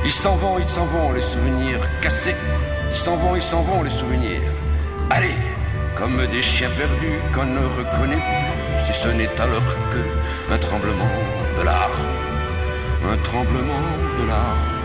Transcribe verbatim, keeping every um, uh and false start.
Ils s'en vont, ils s'en vont, les souvenirs cassés. Ils s'en vont, ils s'en vont, les souvenirs. Allez, comme des chiens perdus qu'on ne reconnaît plus, si ce n'est alors que un tremblement de l'art, un tremblement de l'art.